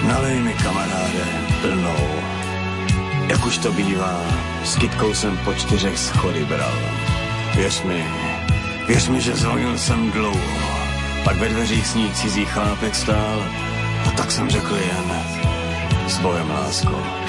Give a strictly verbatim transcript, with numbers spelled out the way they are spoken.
Nalej mi, kamaráde, plnou. Jak už to bývá, s kytkou jsem po čtyřech schody bral. Věř mi, věř mi, že zvonil jsem dlouho. Pak ve dveřích s ní cizí chlápek stál. A tak jsem řekl jen s Bohem, lásko.